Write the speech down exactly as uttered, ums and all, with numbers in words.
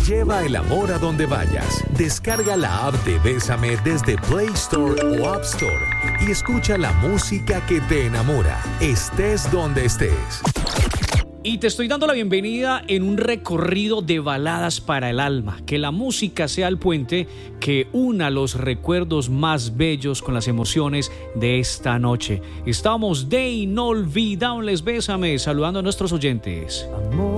Lleva el amor a donde vayas. Descarga la app de Bésame desde Play Store o App Store y escucha la música que te enamora, estés donde estés. Y te estoy dando la bienvenida en un recorrido de baladas para el alma. Que la música sea el puente que una los recuerdos más bellos con las emociones de esta noche. Estamos de inolvidables Bésame, saludando a nuestros oyentes. Amor.